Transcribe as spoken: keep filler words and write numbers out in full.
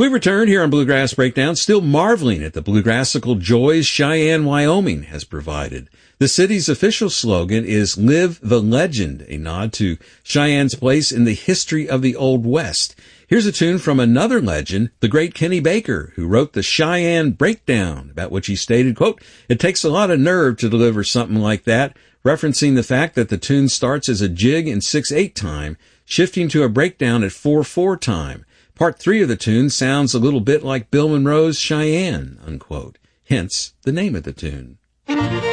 We return here on Bluegrass Breakdown, still marveling at the bluegrassical joys Cheyenne, Wyoming has provided. The city's official slogan is Live the Legend, a nod to Cheyenne's place in the history of the Old West. Here's a tune from another legend, the great Kenny Baker, who wrote the Cheyenne Breakdown, about which he stated, quote, "It takes a lot of nerve to deliver something like that," referencing the fact that the tune starts as a jig in six eight time, shifting to a breakdown at four four time. Part three of the tune sounds a little bit like Bill Monroe's Cheyenne, unquote. Hence the name of the tune.